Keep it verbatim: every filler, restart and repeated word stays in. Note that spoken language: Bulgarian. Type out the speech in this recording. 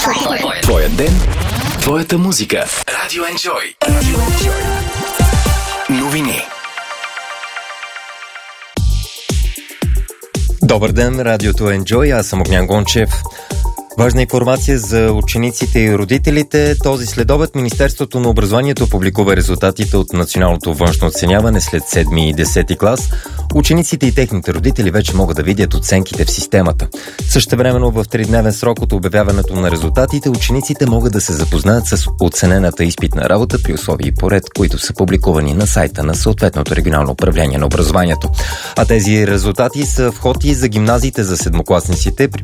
Твоя ден, твоята музика. Радио Enjoy. Радио Enjoy. Новини. Добър ден, радиото Enjoy, аз съм Огнян Гончев. Важна информация за учениците и родителите. Този следобед Министерството на образованието публикува резултатите от националното външно оценяване след седми и десети клас. Учениците и техните родители вече могат да видят оценките в системата. Същевременно в тридневен срок от обявяването на резултатите, учениците могат да се запознаят с оценената изпитна работа при условия и поред, които са публикувани на сайта на съответното регионално управление на образованието. А тези резултати са вход и за гимназиите за седмокласниците, при